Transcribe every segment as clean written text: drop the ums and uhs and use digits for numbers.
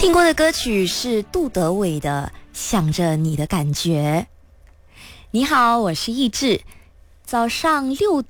听过的歌曲是杜德伟的《想着你的感觉》。你好，我是易志，早上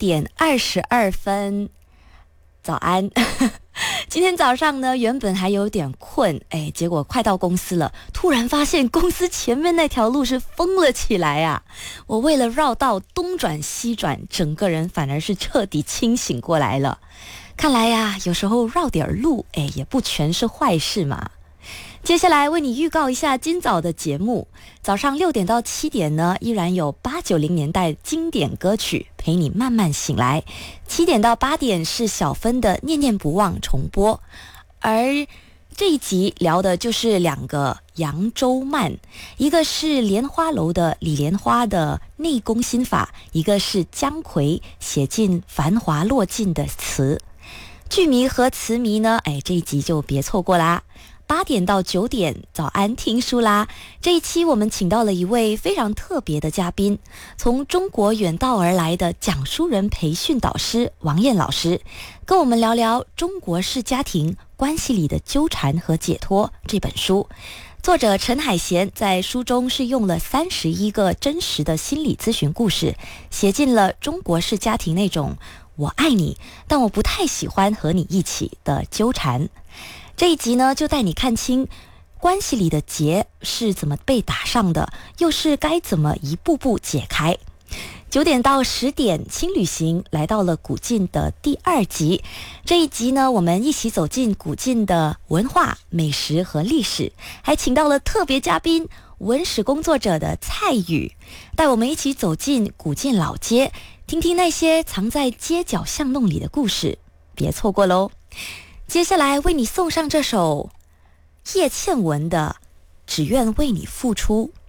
6:22，早安。今天早上呢，原本还有点困，结果快到公司了，突然发现公司前面那条路是封了起来啊！我为了绕道东转西转，整个人反而是彻底清醒过来了。看来呀，有时候绕点路，也不全是坏事嘛。接下来为你预告一下今早的节目，早上6点到7点呢，依然有8、90年代经典歌曲陪你慢慢醒来。7点到8点是小芬的念念不忘重播，而这一集聊的就是2个扬州慢，一个是莲花楼的李莲花的内功心法，一个是姜夔写进繁华落尽的词。剧迷和词迷呢，这一集就别错过啦。8点到9点，早安听书啦！这一期我们请到了一位非常特别的嘉宾，从中国远道而来的讲书人培训导师王燕老师，跟我们聊聊中国式家庭关系里的纠缠和解脱这本书。作者陈海贤在书中是用了31个真实的心理咨询故事，写进了中国式家庭那种我爱你，但我不太喜欢和你一起的纠缠。这一集呢，就带你看清关系里的结是怎么被打上的，又是该怎么一步步解开。9点到10点，轻旅行来到了古晋的第2集。这一集呢，我们一起走进古晋的文化、美食和历史，还请到了特别嘉宾文史工作者的蔡宇，带我们一起走进古晋老街，听听那些藏在街角巷弄里的故事，别错过喽。接下来为你送上这首叶倩文的《只愿为你付出》。